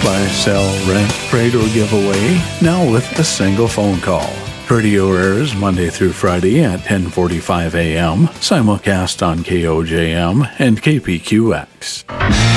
buy, sell, rent, trade, or give away, now with a single phone call. Radio airs Monday through Friday at 10:45 a.m., simulcast on KOJM and KPQX.